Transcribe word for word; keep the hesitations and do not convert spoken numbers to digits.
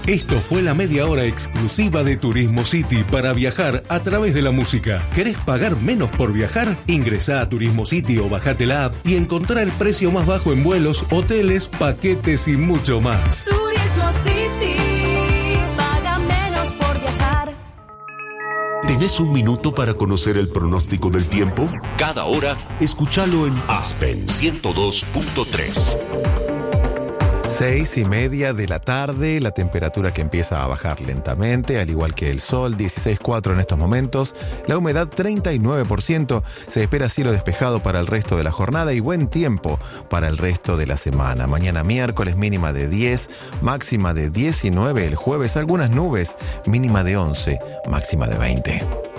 Esto fue la media hora exclusiva de Turismo City para viajar a través de la música. ¿Querés pagar menos por viajar? Ingresá a Turismo City o bajate la app y encontrá el precio más bajo en vuelos, hoteles, paquetes y mucho más. Turismo City, paga menos por viajar. ¿Tenés un minuto para conocer el pronóstico del tiempo? Cada hora, escúchalo en Aspen ciento dos punto tres. Seis y media de la tarde, la temperatura que empieza a bajar lentamente, al igual que el sol, dieciséis coma cuatro en estos momentos, la humedad treinta y nueve por ciento, se espera cielo despejado para el resto de la jornada y buen tiempo para el resto de la semana. Mañana miércoles mínima de diez, máxima de diecinueve, el jueves algunas nubes, mínima de once, máxima de veinte.